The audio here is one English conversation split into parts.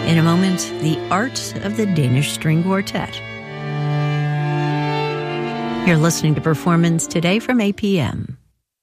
In a moment, the art of the Danish String Quartet. You're listening to Performance Today from APM.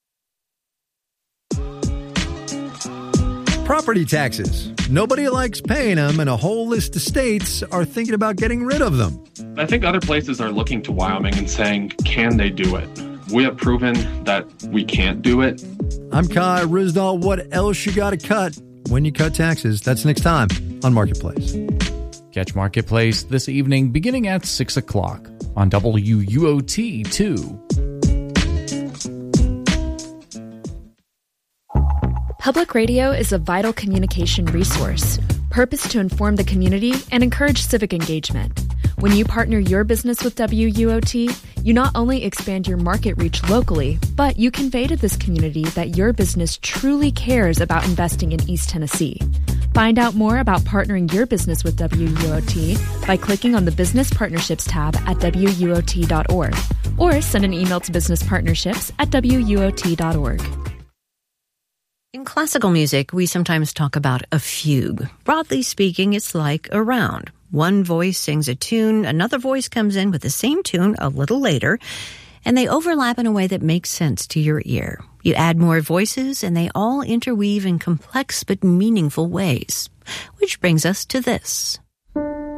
Property taxes. Nobody likes paying them, and a whole list of states are thinking about getting rid of them. I think other places are looking to Wyoming and saying, can they do it? We have proven that we can't do it. I'm Kai Ryssdal. What else you got to cut when you cut taxes? That's next time on Marketplace. Catch Marketplace this evening beginning at 6 o'clock on WUOT 2. Public radio is a vital communication resource, purposed to inform the community and encourage civic engagement. When you partner your business with WUOT, you not only expand your market reach locally, but you convey to this community that your business truly cares about investing in East Tennessee. Find out more about partnering your business with WUOT by clicking on the Business Partnerships tab at WUOT.org or send an email to businesspartnerships@WUOT.org. In classical music, we sometimes talk about a fugue. Broadly speaking, it's like a round. One voice sings a tune, another voice comes in with the same tune a little later, and they overlap in a way that makes sense to your ear. You add more voices, and they all interweave in complex but meaningful ways. Which brings us to this.